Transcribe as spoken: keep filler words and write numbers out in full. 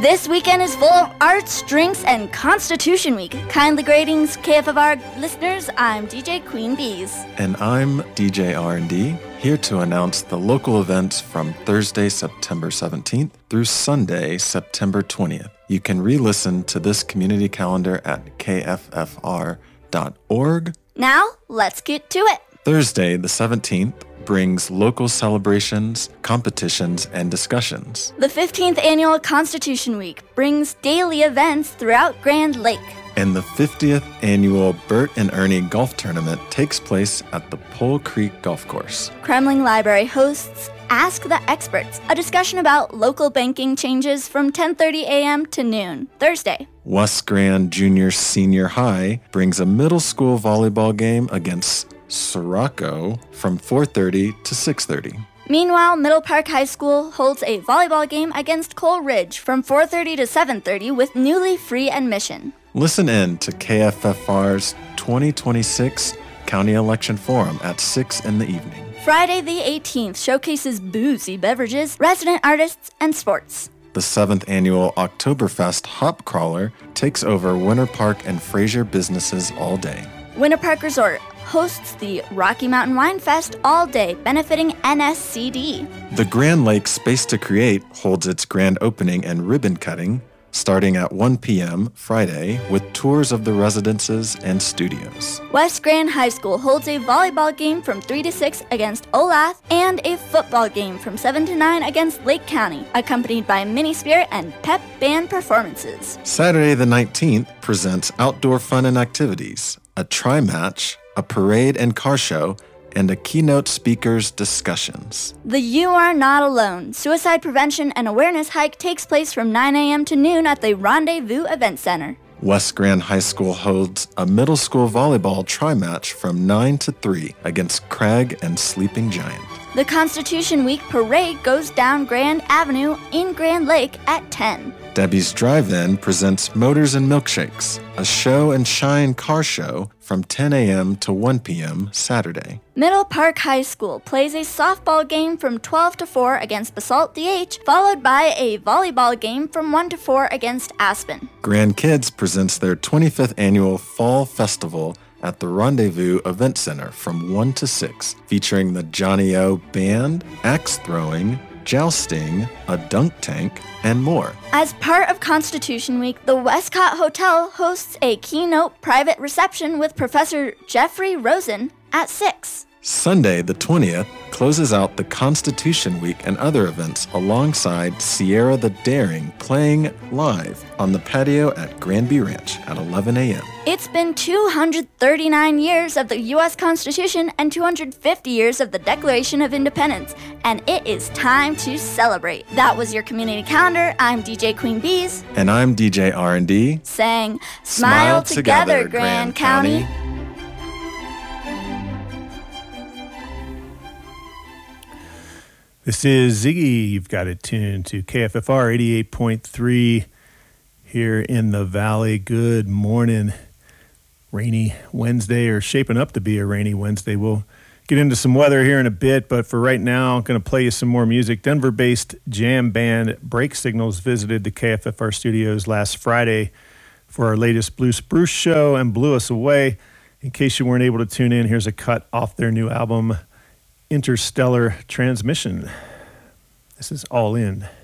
This weekend is full of arts, drinks, and Constitution Week. Kindly greetings, K F F R listeners. I'm D J Queen Bees. And I'm D J R and D, here to announce the local events from Thursday, September seventeenth through Sunday, September twentieth. You can re-listen to this community calendar at K F F R dot org. Now, let's get to it. Thursday, the seventeenth, brings local celebrations, competitions, and discussions. The fifteenth Annual Constitution Week brings daily events throughout Grand Lake. And the fiftieth Annual Bert and Ernie Golf Tournament takes place at the Pole Creek Golf Course. Kremling Library hosts Ask the Experts, a discussion about local banking changes from ten thirty a.m. to noon, Thursday. West Grand Junior Senior High brings a middle school volleyball game against Sirocco from four thirty to six thirty. Meanwhile, Middle Park High School holds a volleyball game against Cole Ridge from four thirty to seven thirty with newly free admission. Listen in to K F F R's twenty twenty-six County Election Forum at six in the evening. Friday the eighteenth showcases boozy beverages, resident artists, and sports. The seventh Annual Oktoberfest Hop Crawler takes over Winter Park and Fraser businesses all day. Winter Park Resort hosts the Rocky Mountain Wine Fest all day, benefiting N S C D. The Grand Lake Space to Create holds its grand opening and ribbon cutting starting at one p.m. Friday with tours of the residences and studios. West Grand High School holds a volleyball game from three to six against Olathe and a football game from seven to nine against Lake County, accompanied by mini spirit and pep band performances. Saturday the nineteenth presents outdoor fun and activities, a tri-match, a parade and car show, and a keynote speaker's discussions. The You Are Not Alone Suicide Prevention and Awareness Hike takes place from nine a.m. to noon at the Rendezvous Event Center. West Grand High School holds a middle school volleyball tri-match from nine to three against Craig and Sleeping Giant. The Constitution Week Parade goes down Grand Avenue in Grand Lake at ten. Debbie's Drive-In presents Motors and Milkshakes, a show and shine car show from ten a.m. to one p.m. Saturday. Middle Park High School plays a softball game from twelve to four against Basalt D H, followed by a volleyball game from one to four against Aspen. Grand Kids presents their twenty-fifth Annual Fall Festival at the Rendezvous Event Center from one to six, featuring the Johnny O Band, axe throwing, jousting, a dunk tank, and more. As part of Constitution Week, the Westcott Hotel hosts a keynote private reception with Professor Jeffrey Rosen at six. Sunday, the twentieth, closes out the Constitution Week and other events alongside Sierra the Daring playing live on the patio at Granby Ranch at eleven a.m. It's been two hundred thirty-nine years of the U S Constitution and two hundred fifty years of the Declaration of Independence, and it is time to celebrate. That was your community calendar. I'm D J Queen Bees. And I'm D J R and D. Saying, Smile smile, together, together, Grand Grand County. County. This is Ziggy. You've got it tuned to K F F R eighty-eight point three here in the Valley. Good morning. Rainy Wednesday, or shaping up to be a rainy Wednesday. We'll get into some weather here in a bit, but for right now, I'm going to play you some more music. Denver-based jam band Break Signals visited the K F F R studios last Friday for our latest Blue Spruce show and blew us away. In case you weren't able to tune in, here's a cut off their new album, Interstellar Transmission. This is All In.